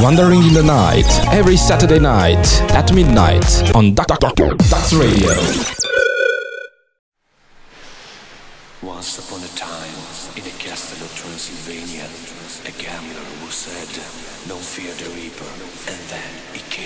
Wandering in the Night, every Saturday night at midnight on Dax Radio. Once upon a time, in a castle of Transylvania, a gambler who said, "Don't fear the reaper," and then he came.